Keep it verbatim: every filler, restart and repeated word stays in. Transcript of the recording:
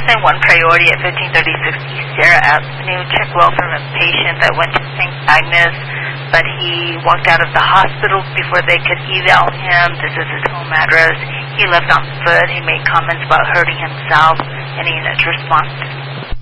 nine one priority at fifteen thirty-six East Sierra Avenue. Check well from a patient that went to Saint Agnes, but he walked out of the hospital before they could eval him. This is his home address. He left on foot. He made comments about hurting himself. Any response?